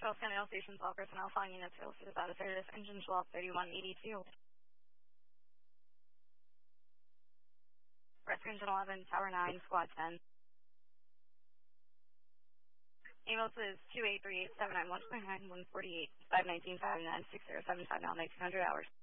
Charles County All Stations, all personnel flying units will see about a service, engine 123182. Rescue Engine 11, Tower 9, Squad 10. Emails is 283879129 148 519 596 075 now 1900 hours.